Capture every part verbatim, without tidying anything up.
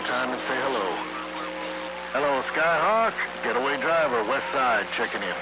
one time and say hello. Hello, Skyhawk. Getaway driver, West Side, checking in.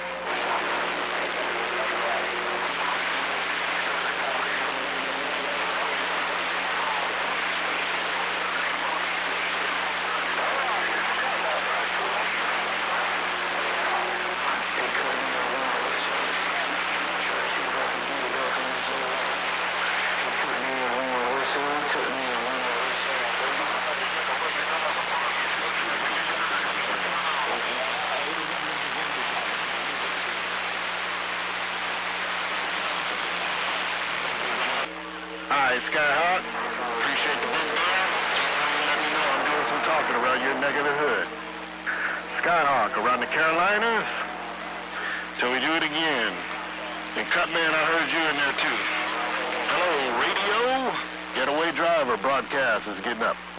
Hi, Skyhawk. Appreciate the book there. Just let me know I'm doing some talking around your neck of the hood. Skyhawk, around the Carolinas? Till we do it again. And Cutman, I heard you in there too. Hello, radio? Getaway driver broadcast is getting up.